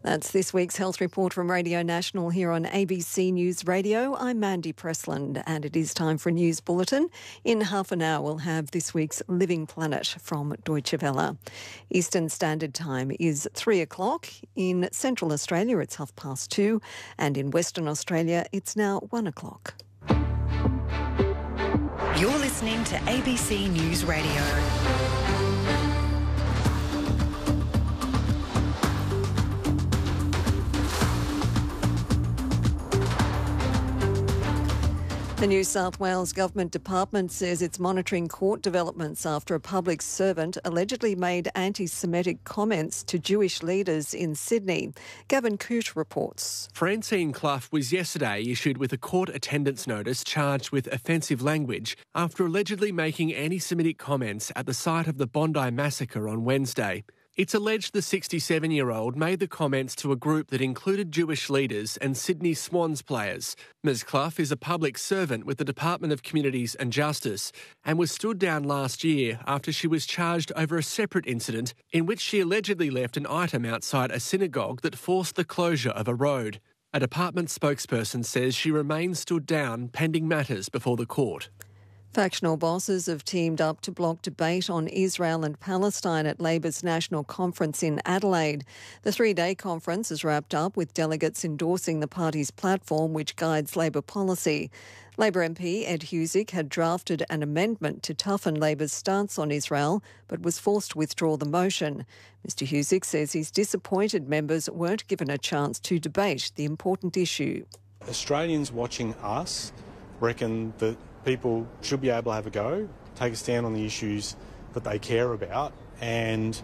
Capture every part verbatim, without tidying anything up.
That's this week's Health Report from Radio National here on A B C News Radio. I'm Mandy Pressland and it is time for a news bulletin. In half an hour we'll have this week's Living Planet from Deutsche Welle. Eastern Standard Time is three o'clock. In Central Australia it's half past two and in Western Australia it's now one o'clock. You're listening to A B C News Radio. The New South Wales Government Department says it's monitoring court developments after a public servant allegedly made anti-Semitic comments to Jewish leaders in Sydney. Gavin Coote reports. Francine Clough was yesterday issued with a court attendance notice charged with offensive language after allegedly making anti-Semitic comments at the site of the Bondi massacre on Wednesday. It's alleged the sixty-seven-year-old made the comments to a group that included Jewish leaders and Sydney Swans players. Ms Clough is a public servant with the Department of Communities and Justice and was stood down last year after she was charged over a separate incident in which she allegedly left an item outside a synagogue that forced the closure of a road. A department spokesperson says she remains stood down pending matters before the court. Factional bosses have teamed up to block debate on Israel and Palestine at Labor's National Conference in Adelaide. The three-day conference is wrapped up with delegates endorsing the party's platform which guides Labor policy. Labor M P Ed Husic had drafted an amendment to toughen Labor's stance on Israel but was forced to withdraw the motion. Mister Husic says he's disappointed members weren't given a chance to debate the important issue. Australians watching us reckon that people should be able to have a go, take a stand on the issues that they care about, and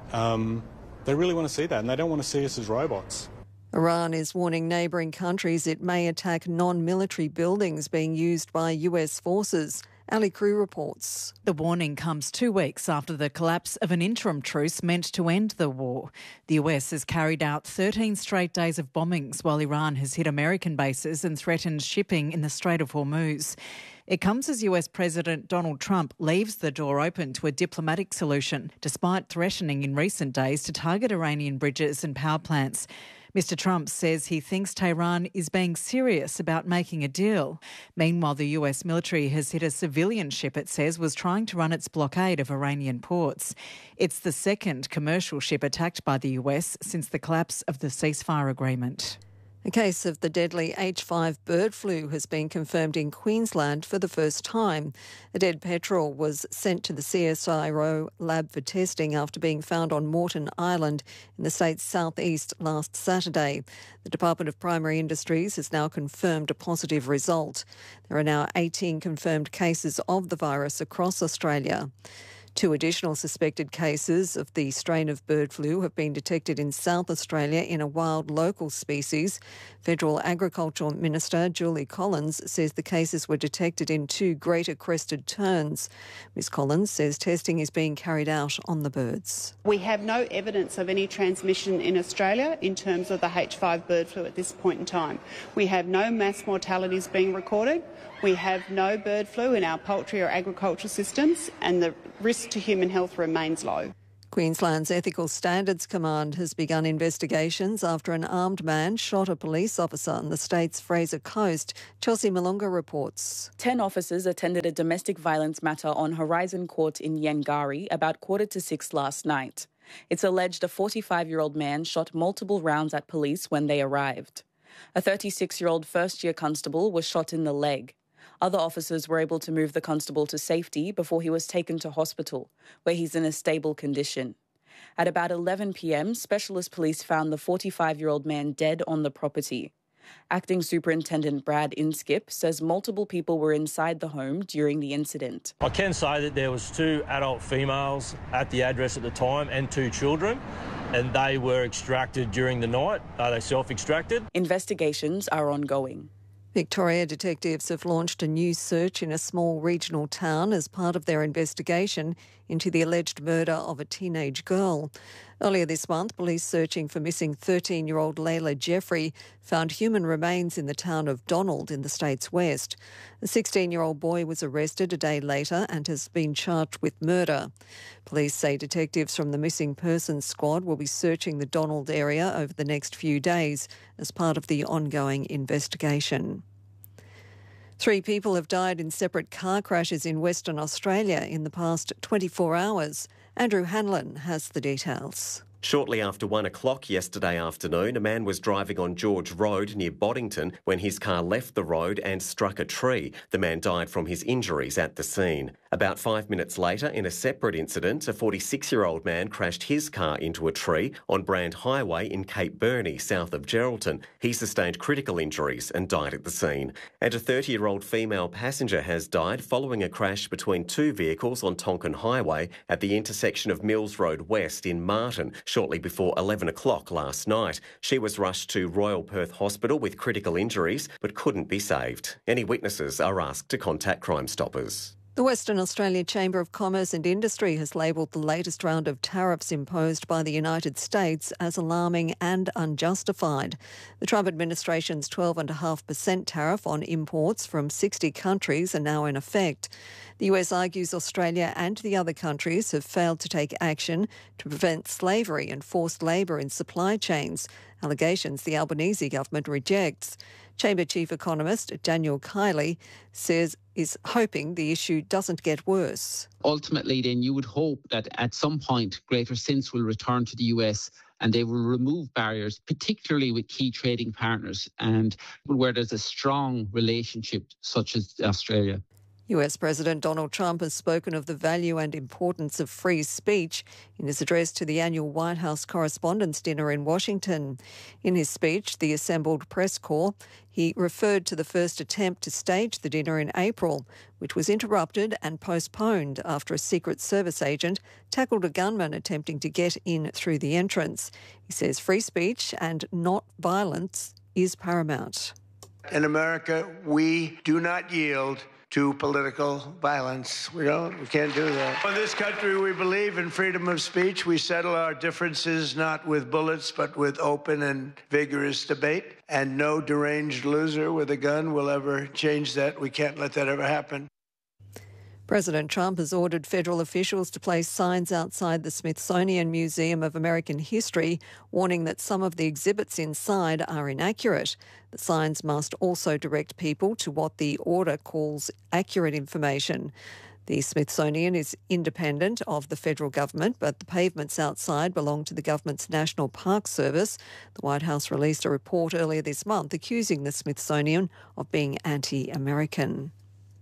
um, they really want to see that, and they don't want to see us as robots. Iran is warning neighbouring countries it may attack non-military buildings being used by U S forces. Ali Crew reports. The warning comes two weeks after the collapse of an interim truce meant to end the war. The U S has carried out thirteen straight days of bombings while Iran has hit American bases and threatened shipping in the Strait of Hormuz. It comes as U S President Donald Trump leaves the door open to a diplomatic solution, despite threatening in recent days to target Iranian bridges and power plants. Mister Trump says he thinks Tehran is being serious about making a deal. Meanwhile, the U S military has hit a civilian ship it says was trying to run its blockade of Iranian ports. It's the second commercial ship attacked by the U S since the collapse of the ceasefire agreement. A case of the deadly H five bird flu has been confirmed in Queensland for the first time. A dead petrel was sent to the C S I R O lab for testing after being found on Moreton Island in the state's southeast last Saturday. The Department of Primary Industries has now confirmed a positive result. There are now eighteen confirmed cases of the virus across Australia. Two additional suspected cases of the strain of bird flu have been detected in South Australia in a wild local species. Federal Agriculture Minister Julie Collins says the cases were detected in two greater crested terns. Miz Collins says testing is being carried out on the birds. We have no evidence of any transmission in Australia in terms of the H five bird flu at this point in time. We have no mass mortalities being recorded. We have no bird flu in our poultry or agriculture systems, and the risk to human health remains low. Queensland's Ethical Standards Command has begun investigations after an armed man shot a police officer on the state's Fraser Coast. Chelsea Malunga reports. Ten officers attended a domestic violence matter on Horizon Court in Yangari about quarter to six last night. It's alleged a forty-five-year-old man shot multiple rounds at police when they arrived. A thirty-six-year-old first-year constable was shot in the leg. Other officers were able to move the constable to safety before he was taken to hospital, where he's in a stable condition. At about eleven p.m, specialist police found the forty-five-year-old man dead on the property. Acting Superintendent Brad Inskip says multiple people were inside the home during the incident. I can say that there was two adult females at the address at the time and two children, and they were extracted during the night. Are they self-extracted? Investigations are ongoing. Victoria detectives have launched a new search in a small regional town as part of their investigation into the alleged murder of a teenage girl. Earlier this month, police searching for missing thirteen-year-old Layla Jeffrey found human remains in the town of Donald in the state's west. The sixteen-year-old boy was arrested a day later and has been charged with murder. Police say detectives from the Missing Persons Squad will be searching the Donald area over the next few days as part of the ongoing investigation. Three people have died in separate car crashes in Western Australia in the past twenty-four hours. Andrew Hanlon has the details. Shortly after one o'clock yesterday afternoon, a man was driving on George Road near Boddington when his car left the road and struck a tree. The man died from his injuries at the scene. About five minutes later, in a separate incident, a forty-six-year-old man crashed his car into a tree on Brand Highway in Cape Burney, south of Geraldton. He sustained critical injuries and died at the scene. And a thirty-year-old female passenger has died following a crash between two vehicles on Tonkin Highway at the intersection of Mills Road West in Martin, shortly before eleven o'clock last night. She was rushed to Royal Perth Hospital with critical injuries but couldn't be saved. Any witnesses are asked to contact Crime Stoppers. The Western Australia Chamber of Commerce and Industry has labelled the latest round of tariffs imposed by the United States as alarming and unjustified. The Trump administration's twelve point five percent tariff on imports from sixty countries are now in effect. The U S argues Australia and the other countries have failed to take action to prevent slavery and forced labour in supply chains, allegations the Albanese government rejects. Chamber Chief Economist Daniel Kiley says is hoping the issue doesn't get worse. Ultimately, then, you would hope that at some point greater sense will return to the U S and they will remove barriers, particularly with key trading partners and where there's a strong relationship such as Australia. U S President Donald Trump has spoken of the value and importance of free speech in his address to the annual White House Correspondents' Dinner in Washington. In his speech, the assembled press corps, he referred to the first attempt to stage the dinner in April, which was interrupted and postponed after a Secret Service agent tackled a gunman attempting to get in through the entrance. He says free speech and not violence is paramount. In America, we do not yield to political violence. We don't, we can't do that. In this country, we believe in freedom of speech. We settle our differences not with bullets, but with open and vigorous debate. And no deranged loser with a gun will ever change that. We can't let that ever happen. President Trump has ordered federal officials to place signs outside the Smithsonian Museum of American History warning that some of the exhibits inside are inaccurate. The signs must also direct people to what the order calls accurate information. The Smithsonian is independent of the federal government, but the pavements outside belong to the government's National Park Service. The White House released a report earlier this month accusing the Smithsonian of being anti-American.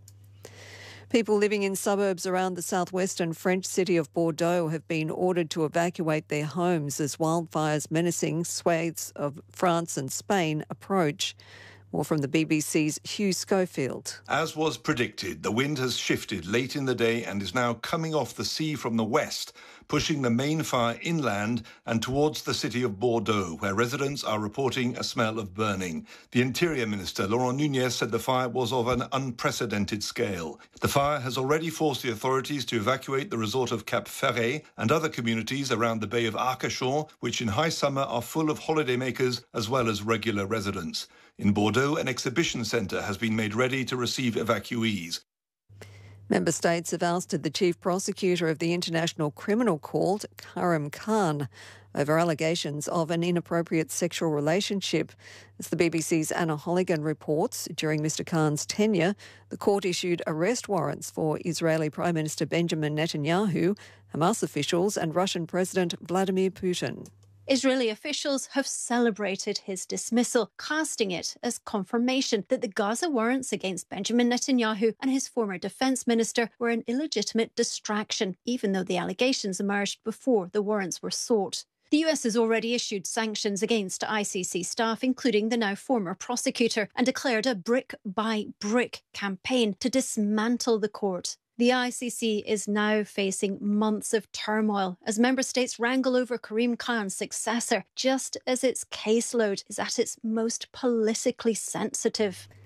People living in suburbs around the southwestern French city of Bordeaux have been ordered to evacuate their homes as wildfires menacing swathes of France and Spain approach. More from the B B C's Hugh Schofield. As was predicted, the wind has shifted late in the day and is now coming off the sea from the west, pushing the main fire inland and towards the city of Bordeaux, where residents are reporting a smell of burning. The Interior Minister, Laurent Nunez, said the fire was of an unprecedented scale. The fire has already forced the authorities to evacuate the resort of Cap Ferret and other communities around the Bay of Arcachon, which in high summer are full of holidaymakers as well as regular residents. In Bordeaux, an exhibition centre has been made ready to receive evacuees. Member states have ousted the chief prosecutor of the International Criminal Court, Karim Khan, over allegations of an inappropriate sexual relationship. As the B B C's Anna Holligan reports, during Mr Khan's tenure, the court issued arrest warrants for Israeli Prime Minister Benjamin Netanyahu, Hamas officials and Russian President Vladimir Putin. Israeli officials have celebrated his dismissal, casting it as confirmation that the Gaza warrants against Benjamin Netanyahu and his former defence minister were an illegitimate distraction, even though the allegations emerged before the warrants were sought. The U S has already issued sanctions against I C C staff, including the now former prosecutor, and declared a brick-by-brick campaign to dismantle the court. The I C C is now facing months of turmoil as member states wrangle over Karim Khan's successor, just as its caseload is at its most politically sensitive.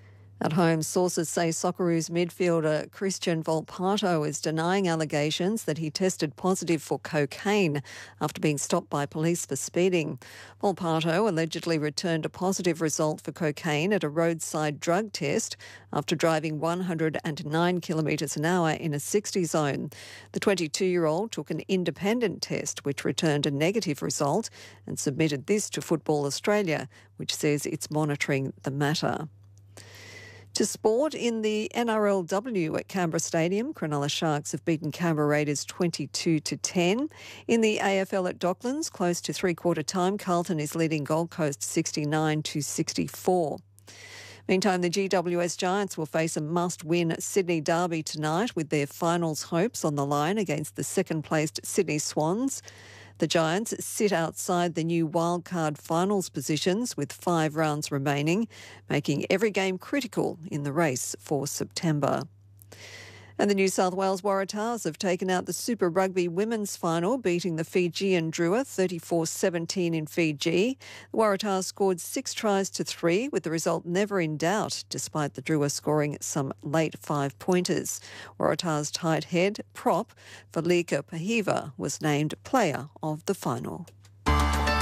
At home, sources say Socceroos midfielder Christian Volpato is denying allegations that he tested positive for cocaine after being stopped by police for speeding. Volpato allegedly returned a positive result for cocaine at a roadside drug test after driving one hundred nine kilometres an hour in a sixty zone. The twenty-two-year-old took an independent test which returned a negative result and submitted this to Football Australia, which says it's monitoring the matter. To sport, in the N R L W at Canberra Stadium, Cronulla Sharks have beaten Canberra Raiders twenty-two to ten. In the A F L at Docklands, close to three-quarter time, Carlton is leading Gold Coast sixty-nine to sixty-four. Meantime, the G W S Giants will face a must-win Sydney derby tonight with their finals hopes on the line against the second-placed Sydney Swans. The Giants sit outside the new wildcard finals positions with five rounds remaining, making every game critical in the race for September. And the New South Wales Waratahs have taken out the Super Rugby women's final, beating the Fijian Drua thirty-four seventeen in Fiji. The Waratahs scored six tries to three, with the result never in doubt, despite the Drua scoring some late five-pointers. Waratahs tight head prop Valika Pahiva was named player of the final.